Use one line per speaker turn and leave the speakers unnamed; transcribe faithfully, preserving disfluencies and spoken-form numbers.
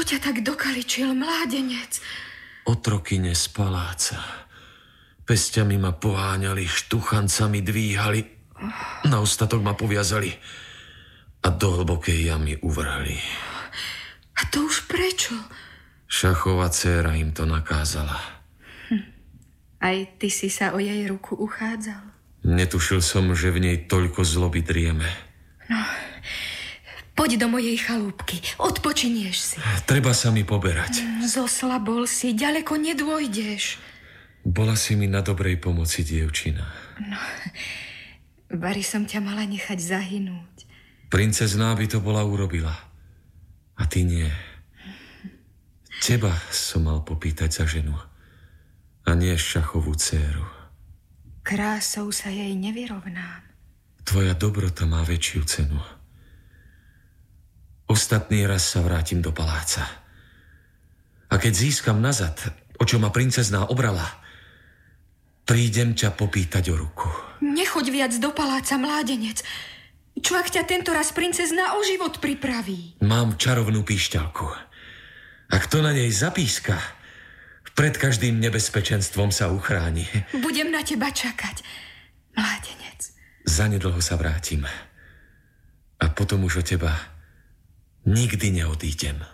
Kto ťa tak dokaličil, mládenec?
Otrokyne z paláca. Pesťami ma poháňali, štuchancami dvíhali, na ostatok ma poviazali a do hlbokej jamy uvrhli.
A to už prečo?
Šachová dcéra im to nakázala.
Hm. Aj ty si sa o jej ruku uchádzal?
Netušil som, že v nej toľko zloby drieme.
No, poď do mojej chalúbky, odpočinieš si.
Treba sa mi poberať.
Zoslabol si, ďaleko nedôjdeš.
Bola si mi na dobrej pomoci, dievčina.
No, bari som ťa mala nechať zahynúť.
Princezná by to bola urobila. A ty nie. Teba som mal popýtať za ženu. A nie šachovú dcéru.
Krásou sa jej nevyrovnám.
Tvoja dobrota má väčšiu cenu. Ostatný raz sa vrátim do paláca. A keď získam nazad, o čo ma princezná obrala, prídem ťa popýtať o ruku.
Nechoď viac do paláca, mládenec. Čo ak ťa tento raz princezná o život pripraví?
Mám čarovnú píšťalku. Ak to na nej zapíska, pred každým nebezpečenstvom sa uchráni.
Budem na teba čakať, mládenec.
Zanedlho sa vrátim. A potom už od teba nikdy neodídem.